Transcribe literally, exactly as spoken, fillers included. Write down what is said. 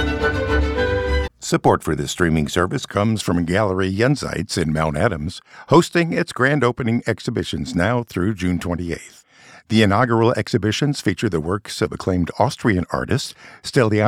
Support for this streaming service comes from Gallery Jenseits in Mount Adams, hosting its grand opening exhibitions now through June twenty-eighth. The inaugural exhibitions feature the works of acclaimed Austrian artists Stelliano